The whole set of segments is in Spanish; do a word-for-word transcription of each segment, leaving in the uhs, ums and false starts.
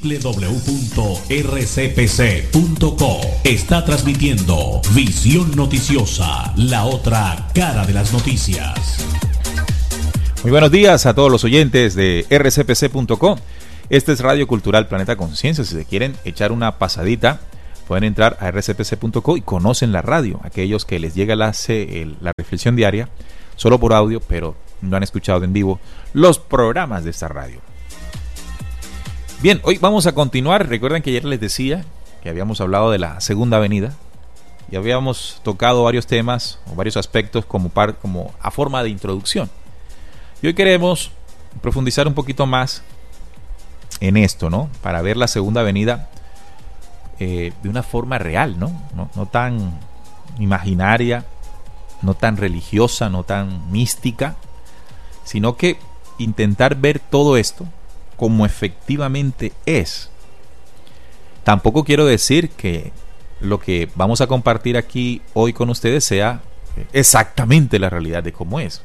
w w w punto r c p c punto co está transmitiendo Visión Noticiosa, la otra cara de las noticias. Muy buenos días a todos los oyentes de r c p c punto co. Este es Radio Cultural Planeta Conciencia. Si se quieren echar una pasadita, pueden entrar a r c p c punto co y conocen la radio. Aquellos que les llega la, el, la reflexión diaria solo por audio, pero no han escuchado en vivo los programas de esta radio. Bien, hoy vamos a continuar. Recuerden que ayer les decía que habíamos hablado de la segunda venida y habíamos tocado varios temas o varios aspectos como, par, como a forma de introducción. Y hoy queremos profundizar un poquito más en esto, ¿no? Para ver la segunda venida eh, de una forma real, ¿no? ¿no? No tan imaginaria, no tan religiosa, no tan mística, sino que intentar ver todo esto como efectivamente es. Tampoco quiero decir que lo que vamos a compartir aquí hoy con ustedes sea exactamente la realidad de cómo es.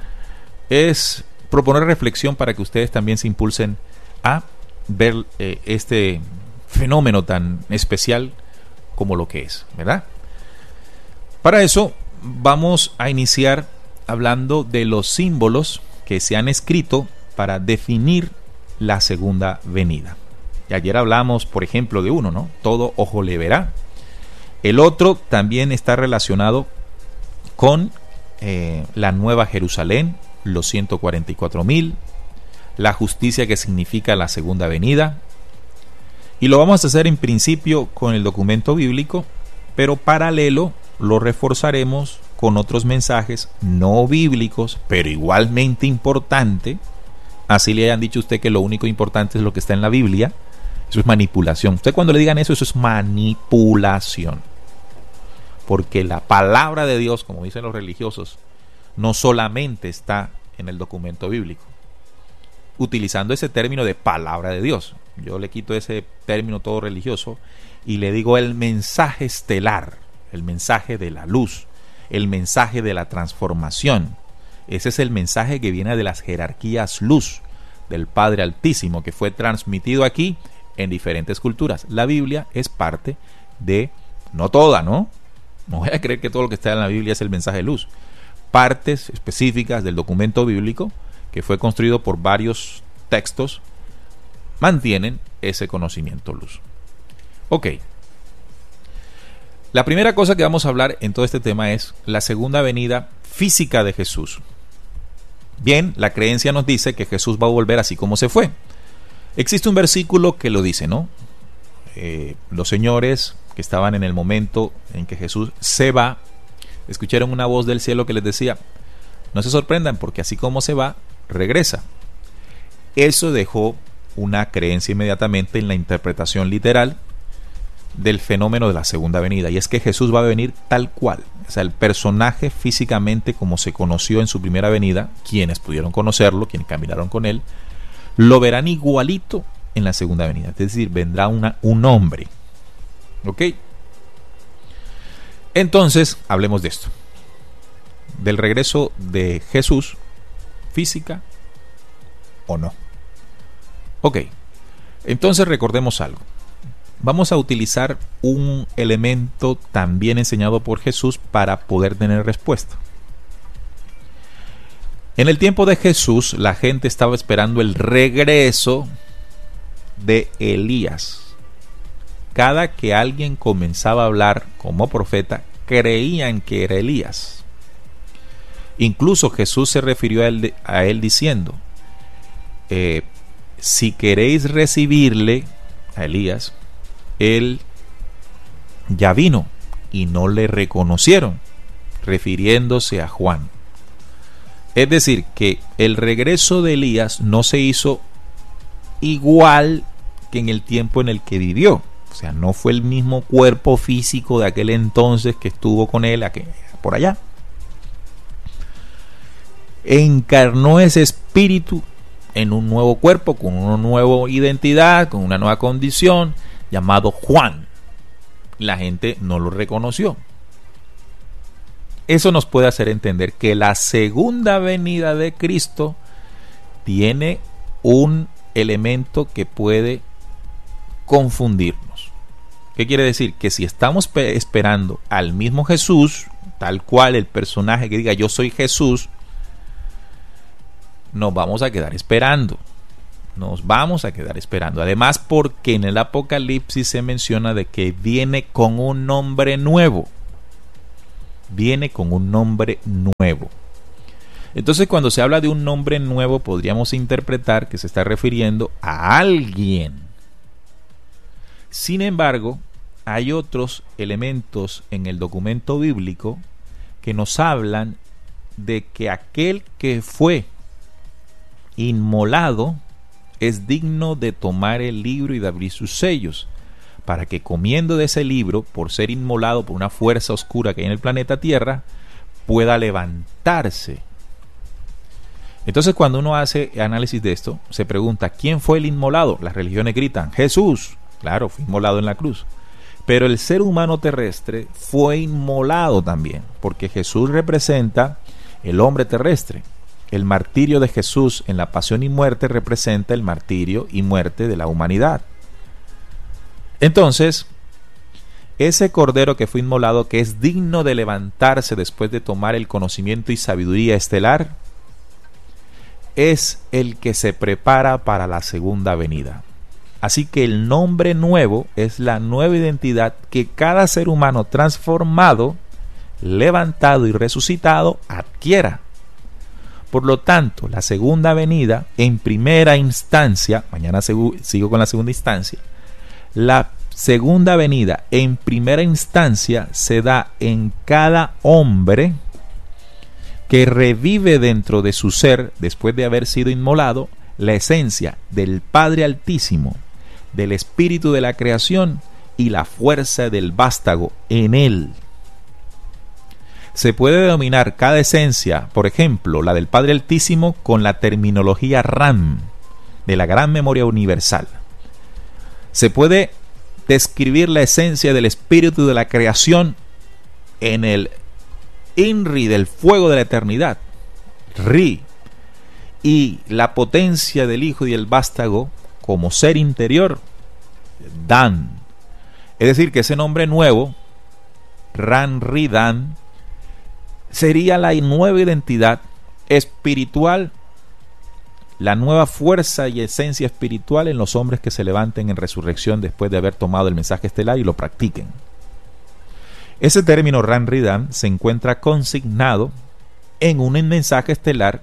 Es proponer reflexión para que ustedes también se impulsen a ver eh, este fenómeno tan especial como lo que es, ¿verdad? Para eso vamos a iniciar hablando de los símbolos que se han escrito para definir la segunda venida. Y ayer hablamos, por ejemplo, de uno, ¿no? Todo ojo le verá. El otro también está relacionado con eh, la Nueva Jerusalén, los ciento cuarenta y cuatro mil, la justicia que significa la segunda venida. Y lo vamos a hacer en principio con el documento bíblico, pero paralelo lo reforzaremos con otros mensajes no bíblicos, pero igualmente importante. Así le hayan dicho a usted que lo único importante es lo que está en la Biblia, eso es manipulación. Usted cuando le digan eso, eso es manipulación. Porque la palabra de Dios, como dicen los religiosos, no solamente está en el documento bíblico. Utilizando ese término de palabra de Dios, yo le quito ese término todo religioso y le digo el mensaje estelar, el mensaje de la luz, el mensaje de la transformación. Ese es el mensaje que viene de las jerarquías luz del Padre Altísimo, que fue transmitido aquí en diferentes culturas. La Biblia es parte de, no toda, ¿no? No voy a creer que todo lo que está en la Biblia es el mensaje de luz. Partes específicas del documento bíblico, que fue construido por varios textos, mantienen ese conocimiento luz. Ok. La primera cosa que vamos a hablar en todo este tema es la segunda venida física de Jesús. Bien, la creencia nos dice que Jesús va a volver así como se fue. Existe un versículo que lo dice, ¿no? Eh, los señores que estaban en el momento en que Jesús se va, escucharon una voz del cielo que les decía: no se sorprendan, porque así como se va, regresa. Eso dejó una creencia inmediatamente en la interpretación literal del fenómeno de la segunda venida, y es que Jesús va a venir tal cual, o sea, el personaje físicamente como se conoció en su primera venida, quienes pudieron conocerlo, quienes caminaron con él, lo verán igualito en la segunda venida, es decir, vendrá una, un hombre. ¿Ok? Entonces, hablemos de esto, del regreso de Jesús, física o no. Ok, entonces recordemos algo. Vamos a utilizar un elemento también enseñado por Jesús para poder tener respuesta. En el tiempo de Jesús, la gente estaba esperando el regreso de Elías. Cada que alguien comenzaba a hablar como profeta, creían que era Elías. Incluso Jesús se refirió a él, a él diciendo, eh, si queréis recibirle a Elías, él ya vino y no le reconocieron, refiriéndose a Juan. Es decir, que el regreso de Elías no se hizo igual que en el tiempo en el que vivió. O sea, no fue el mismo cuerpo físico de aquel entonces que estuvo con él aquel, por allá. Encarnó ese espíritu en un nuevo cuerpo, con una nueva identidad, con una nueva condición, llamado Juan. La gente no lo reconoció. Eso nos puede hacer entender que la segunda venida de Cristo tiene un elemento que puede confundirnos. ¿Qué quiere decir? Que si estamos esperando al mismo Jesús, tal cual el personaje que diga yo soy Jesús, nos vamos a quedar esperando. Nos vamos a quedar esperando. Además, porque en el Apocalipsis se menciona de que viene con un nombre nuevo. Viene con un nombre nuevo. Entonces, cuando se habla de un nombre nuevo, podríamos interpretar que se está refiriendo a alguien. Sin embargo, hay otros elementos en el documento bíblico que nos hablan de que aquel que fue inmolado es digno de tomar el libro y de abrir sus sellos, para que comiendo de ese libro, por ser inmolado por una fuerza oscura que hay en el planeta Tierra, pueda levantarse. Entonces, cuando uno hace análisis de esto, se pregunta, ¿quién fue el inmolado? Las religiones gritan, Jesús. Claro, fue inmolado en la cruz. Pero el ser humano terrestre fue inmolado también, porque Jesús representa el hombre terrestre. El martirio de Jesús en la pasión y muerte representa el martirio y muerte de la humanidad. Entonces, ese cordero que fue inmolado, que es digno de levantarse después de tomar el conocimiento y sabiduría estelar, es el que se prepara para la segunda venida. Así que el nombre nuevo es la nueva identidad que cada ser humano transformado, levantado y resucitado adquiera. Por lo tanto, la segunda venida, en primera instancia, mañana sigo con la segunda instancia, la segunda venida en primera instancia se da en cada hombre que revive dentro de su ser, después de haber sido inmolado, la esencia del Padre Altísimo, del espíritu de la creación y la fuerza del vástago en él. Se puede denominar cada esencia, por ejemplo, la del Padre Altísimo, con la terminología RAM, de la gran memoria universal. Se puede describir la esencia del espíritu de la creación en el INRI del fuego de la eternidad, RI, y la potencia del Hijo y el vástago como ser interior, Dan. Es decir, que ese nombre nuevo, Ran, Ri, Dan, sería la nueva identidad espiritual, la nueva fuerza y esencia espiritual en los hombres que se levanten en resurrección después de haber tomado el mensaje estelar y lo practiquen. Ese término Ran Ridan se encuentra consignado en un mensaje estelar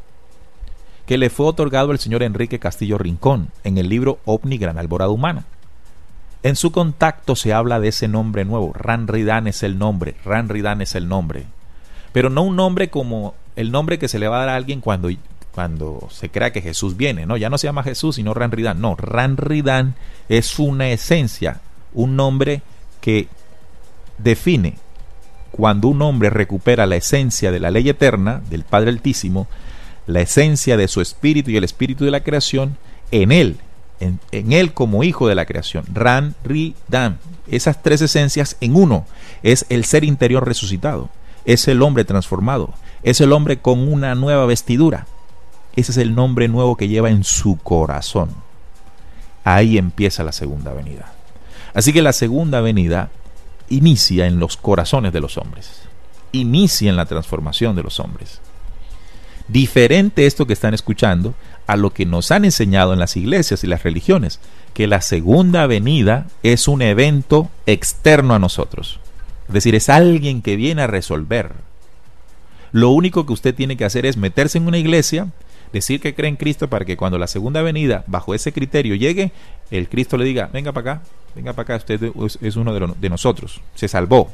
que le fue otorgado al señor Enrique Castillo Rincón en el libro OVNI Gran Alborada Humana. En su contacto se habla de ese nombre nuevo. Ran Ridan es el nombre, Ran Ridan es el nombre. Pero no un nombre como el nombre que se le va a dar a alguien cuando, cuando se crea que Jesús viene. No, ya no se llama Jesús, sino Ran Ridan. No, Ran Ridan es una esencia, un nombre que define cuando un hombre recupera la esencia de la ley eterna del Padre Altísimo, la esencia de su espíritu y el espíritu de la creación en él, en, en él como hijo de la creación. Ran, Ri, Dan, esas tres esencias en uno, es el ser interior resucitado, es el hombre transformado, es el hombre con una nueva vestidura. Ese es el nombre nuevo que lleva en su corazón. Ahí empieza la segunda venida. Así que la segunda venida inicia en los corazones de los hombres, inicia en la transformación de los hombres. Diferente esto que están escuchando a lo que nos han enseñado en las iglesias y las religiones, que la segunda venida es un evento externo a nosotros. Es decir, es alguien que viene a resolver. Lo único que usted tiene que hacer es meterse en una iglesia, decir que cree en Cristo para que cuando la segunda venida, bajo ese criterio, llegue, el Cristo le diga, venga para acá, venga para acá, usted es uno de, lo, de nosotros, se salvó.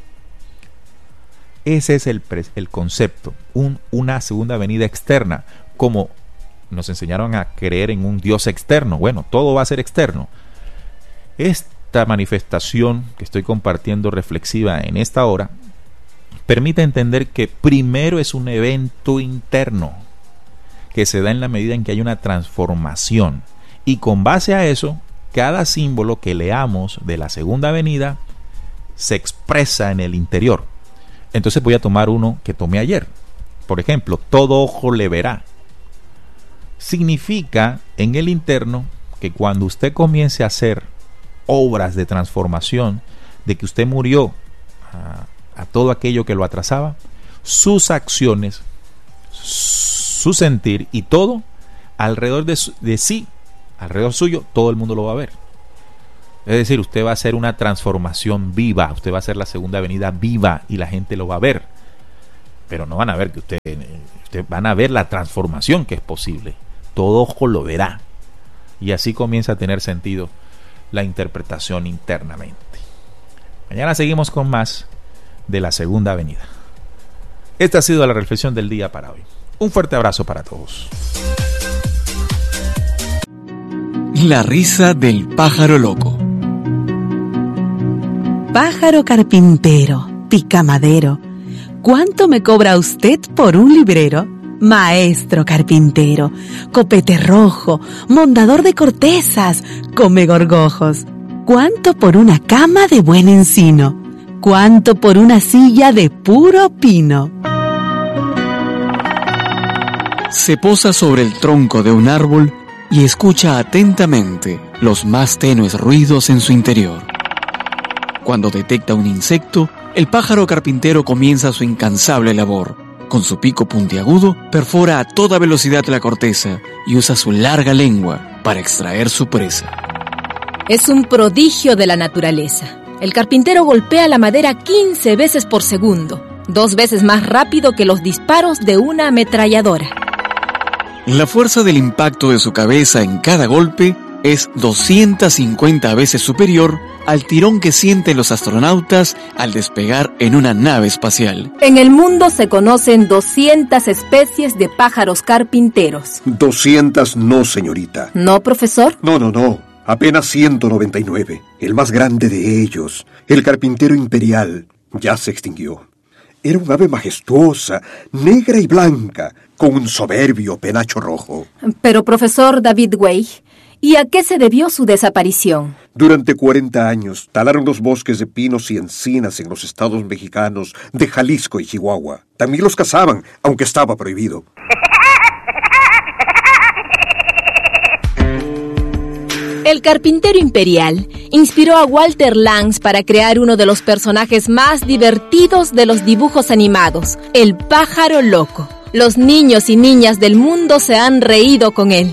Ese es el, el concepto, un, una segunda venida externa, como nos enseñaron a creer en un Dios externo. Bueno, todo va a ser externo. Esta manifestación que estoy compartiendo reflexiva en esta hora permite entender que primero es un evento interno que se da en la medida en que hay una transformación, y con base a eso, cada símbolo que leamos de la segunda venida se expresa en el interior. Entonces voy a tomar uno que tomé ayer. Por ejemplo, todo ojo le verá. Significa en el interno que cuando usted comience a hacer obras de transformación, de que usted murió a, a todo aquello que lo atrasaba, sus acciones, su sentir y todo alrededor de, su, de sí, alrededor suyo, todo el mundo lo va a ver. Es decir, usted va a hacer una transformación viva, usted va a hacer la segunda venida viva y la gente lo va a ver. Pero no van a ver que usted, usted van a ver la transformación que es posible. Todo ojo lo verá. Y así comienza a tener sentido la interpretación internamente. Mañana seguimos con más de la segunda venida. Esta ha sido la reflexión del día para hoy. Un fuerte abrazo para todos. La risa del pájaro loco. Pájaro carpintero, picamadero, ¿cuánto me cobra usted por un librero? Maestro carpintero, copete rojo, mondador de cortezas, come gorgojos. ¿Cuánto por una cama de buen encino? ¿Cuánto por una silla de puro pino? Se posa sobre el tronco de un árbol y escucha atentamente los más tenues ruidos en su interior. Cuando detecta un insecto, el pájaro carpintero comienza su incansable labor. Con su pico puntiagudo, perfora a toda velocidad la corteza y usa su larga lengua para extraer su presa. Es un prodigio de la naturaleza. El carpintero golpea la madera quince veces por segundo, dos veces más rápido que los disparos de una ametralladora. La fuerza del impacto de su cabeza en cada golpe es doscientas cincuenta veces superior al tirón que sienten los astronautas al despegar en una nave espacial. En el mundo se conocen doscientas especies de pájaros carpinteros. doscientas no, señorita. ¿No, profesor? No, no, no. Apenas ciento noventa y nueve. El más grande de ellos, el carpintero imperial, ya se extinguió. Era un ave majestuosa, negra y blanca, con un soberbio penacho rojo. Pero, profesor David Way, ¿y a qué se debió su desaparición? Durante cuarenta años talaron los bosques de pinos y encinas en los estados mexicanos de Jalisco y Chihuahua. También los cazaban, aunque estaba prohibido. El carpintero imperial inspiró a Walter Lantz para crear uno de los personajes más divertidos de los dibujos animados, el pájaro loco. Los niños y niñas del mundo se han reído con él.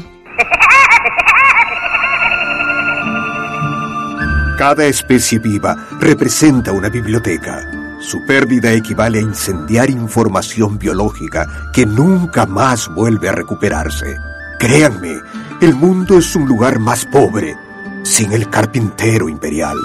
Cada especie viva representa una biblioteca. Su pérdida equivale a incendiar información biológica que nunca más vuelve a recuperarse. Créanme, el mundo es un lugar más pobre sin el carpintero imperial.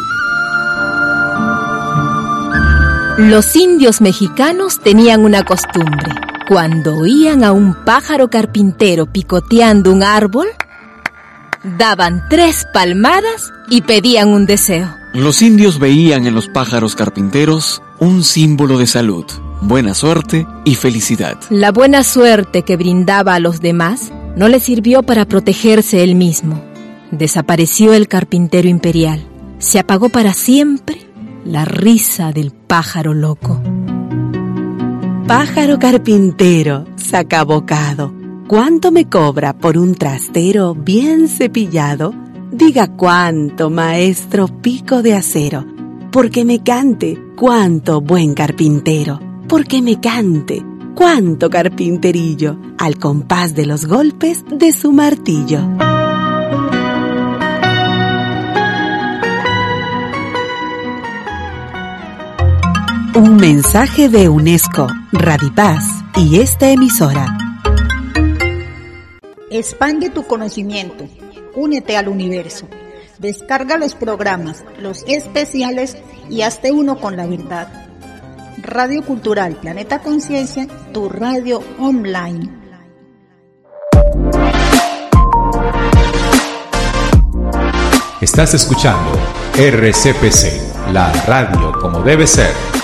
Los indios mexicanos tenían una costumbre. Cuando oían a un pájaro carpintero picoteando un árbol, daban tres palmadas y pedían un deseo. Los indios veían en los pájaros carpinteros un símbolo de salud, buena suerte y felicidad. La buena suerte que brindaba a los demás no le sirvió para protegerse él mismo. Desapareció el carpintero imperial. Se apagó para siempre la risa del pájaro loco. Pájaro carpintero, sacabocado, ¿cuánto me cobra por un trastero bien cepillado? Diga cuánto, maestro pico de acero, porque me cante cuánto buen carpintero, porque me cante cuánto carpinterillo, al compás de los golpes de su martillo. Un mensaje de UNESCO, Radipaz y esta emisora. Expande tu conocimiento. Únete al universo. Descarga los programas, los especiales y hazte uno con la verdad. Radio Cultural Planeta Conciencia, tu radio online. Estás escuchando R C P C, la radio como debe ser.